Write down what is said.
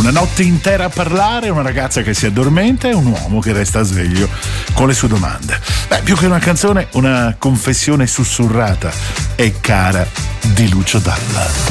Una notte intera a parlare, una ragazza che si addormenta e un uomo che resta sveglio con le sue domande. Beh, più che una canzone, una confessione sussurrata e cara di Lucio Dalla.